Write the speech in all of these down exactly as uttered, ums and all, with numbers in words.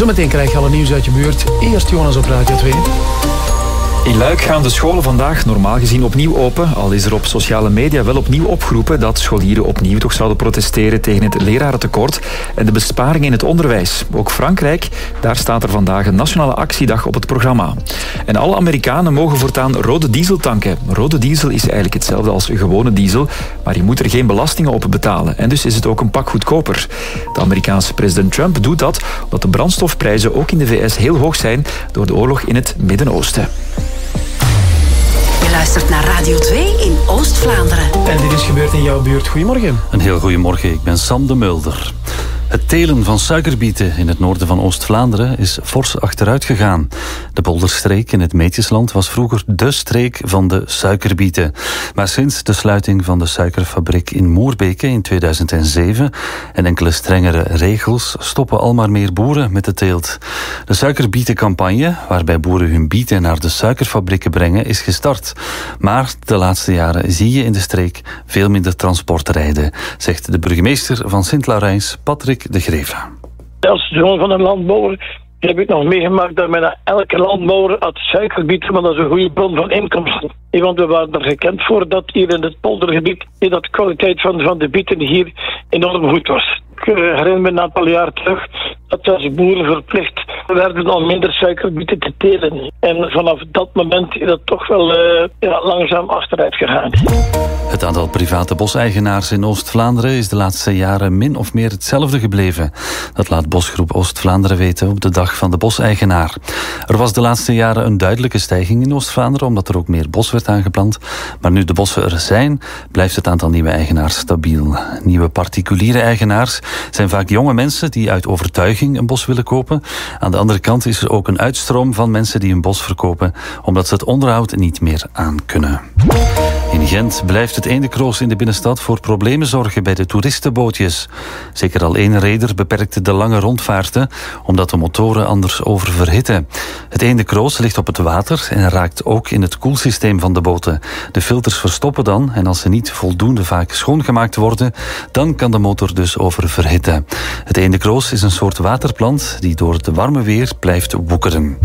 Zometeen krijg je alle nieuws uit je buurt. Eerst Jonas op Radio twee. In Luik gaan de scholen vandaag normaal gezien opnieuw open. Al is er op sociale media wel opnieuw opgeroepen dat scholieren opnieuw toch zouden protesteren tegen het lerarentekort en de besparingen in het onderwijs. Ook Frankrijk, daar staat er vandaag een nationale actiedag op het programma. En alle Amerikanen mogen voortaan rode diesel tanken. Rode diesel is eigenlijk hetzelfde als gewone diesel, maar je moet er geen belastingen op betalen. En dus is het ook een pak goedkoper. De Amerikaanse president Trump doet dat omdat de brandstofprijzen ook in de V S heel hoog zijn door de oorlog in het Midden-Oosten. Je luistert naar Radio twee in Oost-Vlaanderen. En dit is gebeurd in jouw buurt. Goedemorgen. Een heel goedemorgen, ik ben Sam de Mulder. Het telen van suikerbieten in het noorden van Oost-Vlaanderen is fors achteruit gegaan. De Bolderstreek in het Meetjesland was vroeger dé streek van de suikerbieten. Maar sinds de sluiting van de suikerfabriek in Moerbeke in tweeduizend zeven en enkele strengere regels stoppen al maar meer boeren met de teelt. De suikerbietencampagne, waarbij boeren hun bieten naar de suikerfabrieken brengen, is gestart. Maar de laatste jaren zie je in de streek veel minder transport rijden, zegt de burgemeester van Sint-Laurijns, Patrick de Greve. Als zoon van een landbouwer heb ik nog meegemaakt dat bijna elke landbouwer had suikerbiet, maar dat is een goede bron van inkomsten. Want we waren er gekend voor dat hier in het poldergebied dat de kwaliteit van, van de bieten hier enorm goed was. Ik herinner me een aantal jaar terug dat als boeren verplicht werden om minder suikerbieten te telen. En vanaf dat moment is dat toch wel uh, ja, langzaam achteruit gegaan. Het aantal private boseigenaars in Oost-Vlaanderen is de laatste jaren min of meer hetzelfde gebleven. Dat laat Bosgroep Oost-Vlaanderen weten op de dag van de boseigenaar. Er was de laatste jaren een duidelijke stijging in Oost-Vlaanderen, omdat er ook meer bos werd aangeplant. Maar nu de bossen er zijn, blijft het aantal nieuwe eigenaars stabiel. Nieuwe particuliere eigenaars zijn vaak jonge mensen die uit overtuiging een bos willen kopen. Aan de andere kant is er ook een uitstroom van mensen die een bos verkopen, omdat ze het onderhoud niet meer aankunnen. In Gent blijft het eendekroos in de binnenstad voor problemen zorgen bij de toeristenbootjes. Zeker al één reder beperkte de lange rondvaarten, omdat de motoren anders oververhitten. Het eendekroos ligt op het water en raakt ook in het koelsysteem van de boten. De filters verstoppen dan en als ze niet voldoende vaak schoongemaakt worden, dan kan de motor dus oververhitten. Het eendekroos is een soort waterplant die door het warme weer blijft woekeren.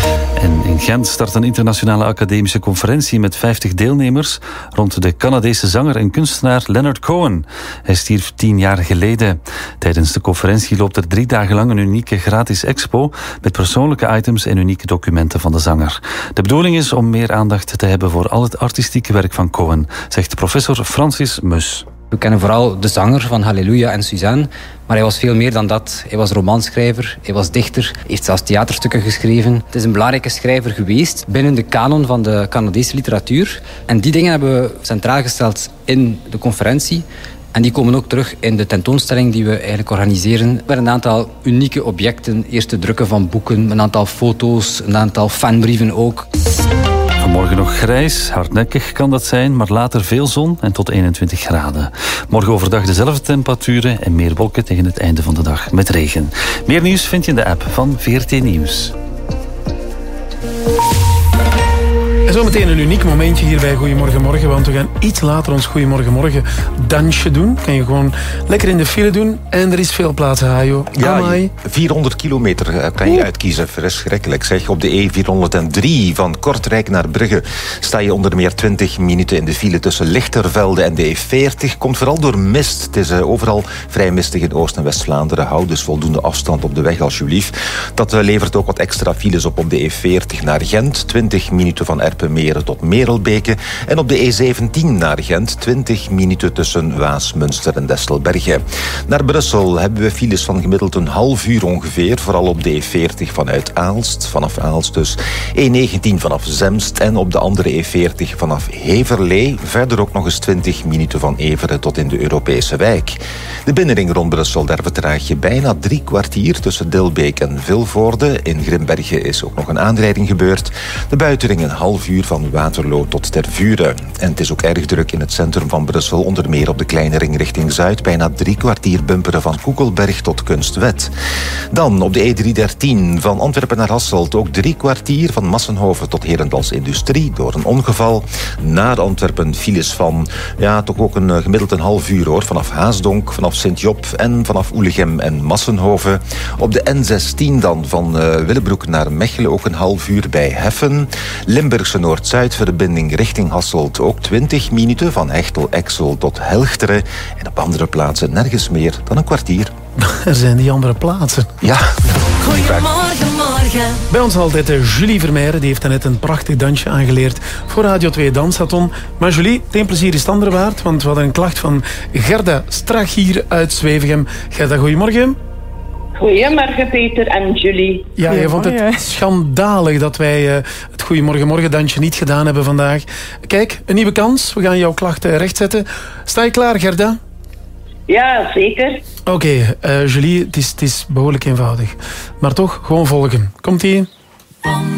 En in Gent start een internationale academische conferentie met vijftig deelnemers rond de Canadese zanger en kunstenaar Leonard Cohen. Hij stierf tien jaar geleden. Tijdens de conferentie loopt er drie dagen lang een unieke gratis expo met persoonlijke items en unieke documenten van de zanger. De bedoeling is om meer aandacht te hebben voor al het artistieke werk van Cohen, zegt professor Francis Mus. We kennen vooral de zanger van Halleluja en Suzanne, maar hij was veel meer dan dat. Hij was romanschrijver, hij was dichter, hij heeft zelfs theaterstukken geschreven. Het is een belangrijke schrijver geweest binnen de kanon van de Canadese literatuur. En die dingen hebben we centraal gesteld in de conferentie. En die komen ook terug in de tentoonstelling die we eigenlijk organiseren. Met een aantal unieke objecten, eerste drukken van boeken, een aantal foto's, een aantal fanbrieven ook. Vanmorgen nog grijs, hardnekkig kan dat zijn, maar later veel zon en tot eenentwintig graden. Morgen overdag dezelfde temperaturen en meer wolken tegen het einde van de dag met regen. Meer nieuws vind je in de app van V R T Nieuws. En zometeen een uniek momentje hier bij Goedemorgen Morgen, want we gaan iets later ons Goedemorgen Morgen dansje doen. Kan je gewoon lekker in de file doen en er is veel plaats, Hajo. Ja, vierhonderd kilometer kan je uitkiezen. Verschrikkelijk zeg. Op de E vierhonderddrie van Kortrijk naar Brugge sta je onder meer twintig minuten in de file tussen Lichtervelde en de E veertig. Komt vooral door mist. Het is uh, overal vrij mistig in Oost- en West-Vlaanderen. Houd dus voldoende afstand op de weg alsjeblieft. Dat uh, levert ook wat extra files op op de E veertig naar Gent. twintig minuten van Erpenmeren tot Merelbeke. En op de E zeventien naar Gent. twintig minuten tussen Waas, Münster en Destelbergen. Naar Brussel hebben we files van gemiddeld een half uur ongeveer. Vooral op de E veertig vanuit Aalst. Vanaf Aalst dus. E negentien vanaf Zemst. En op de andere E veertig vanaf Heverlee. Verder ook nog eens twintig minuten van Everen tot in de Europese wijk. De binnenring rond Brussel, daar vertraag je bijna drie kwartier tussen Dilbeek en Vilvoorde. In Grimbergen is ook nog een aanrijding gebeurd. De buitenring een half uur uur van Waterloo tot Tervuren. En het is ook erg druk in het centrum van Brussel, onder meer op de kleine ring richting Zuid. Bijna drie kwartier bumperen van Koekelberg tot Kunstwet. Dan op de E driehonderddertien van Antwerpen naar Hasselt ook drie kwartier van Massenhoven tot Herendals Industrie door een ongeval. Naar Antwerpen files van, ja, toch ook een gemiddeld een half uur hoor. Vanaf Haasdonk, vanaf Sint-Job en vanaf Oelegem en Massenhoven. Op de N zestien dan van uh, Willebroek naar Mechelen ook een half uur bij Heffen. Limburgse Noord-Zuid-verbinding richting Hasselt ook twintig minuten van Hechtel-Exel tot Helchteren. En op andere plaatsen nergens meer dan een kwartier. Er zijn die andere plaatsen. Ja. Goedemorgen, morgen. Bij ons altijd uh, Julie Vermeijeren. Die heeft net een prachtig dansje aangeleerd voor Radio twee Dansathon. Maar Julie, het plezier is het andere waard. Want we hadden een klacht van Gerda Strachier uit Zwevegem. Gerda, goedemorgen. Goedemorgen Peter en Julie. Ja, je vond het schandalig dat wij uh, het Goedemorgen Morgen dansje niet gedaan hebben vandaag. Kijk, een nieuwe kans. We gaan jouw klachten rechtzetten. Sta je klaar, Gerda? Ja, zeker. Oké, okay, uh, Julie, het is, het is behoorlijk eenvoudig. Maar toch, gewoon volgen. Komt-ie?